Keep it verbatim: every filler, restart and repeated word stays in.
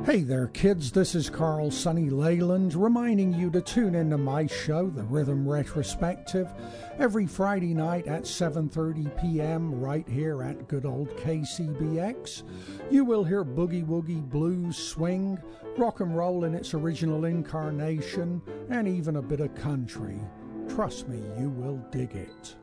Hey there, kids. This is Carl Sonny Leyland reminding you to tune into my show, The Rhythm Retrospective, every Friday night at seven thirty p.m. right here at good old K C B X. You will hear boogie woogie, blues, swing, rock and roll in its original incarnation, and even a bit of country. Trust me, you will dig it.